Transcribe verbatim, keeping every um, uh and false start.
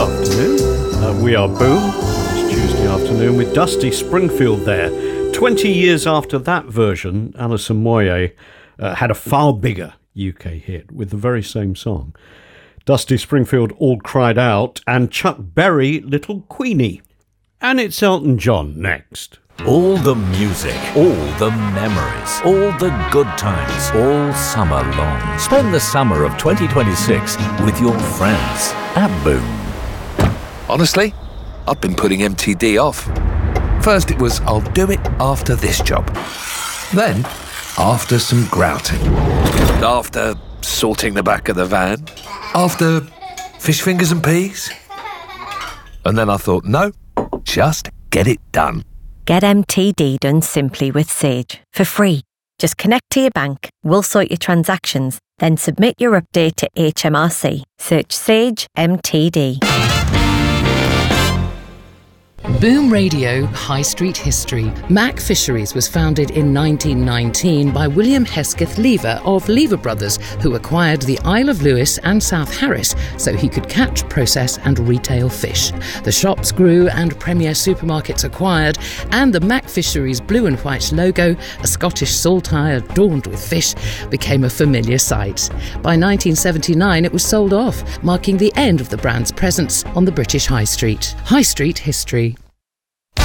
afternoon. Uh, we are Boom. It's Tuesday afternoon with Dusty Springfield there. Twenty years after that version, Alison Moyet uh, had a far bigger U K hit with the very same song. Dusty Springfield, All Cried Out, and Chuck Berry, Little Queenie. And it's Elton John next. All the music, all the memories, all the good times, all summer long. Spend the summer of twenty twenty-six with your friends at Boom. Honestly, I've been putting M T D off. First it was, I'll do it after this job. Then, after some grouting. After sorting the back of the van. After fish fingers and peas. And then I thought, no, just get it done. Get M T D done simply with Sage, for free. Just connect to your bank, we'll sort your transactions, then submit your update to H M R C. Search Sage M T D. Boom Radio High Street History. Mac Fisheries was founded in nineteen nineteen by William Hesketh Lever of Lever Brothers, who acquired the Isle of Lewis and South Harris so he could catch, process and retail fish. The shops grew and Premier Supermarkets acquired, and the Mac Fisheries blue and white logo, a Scottish saltire adorned with fish, became a familiar sight. By nineteen seventy-nine it was sold off, marking the end of the brand's presence on the British High Street. High Street History.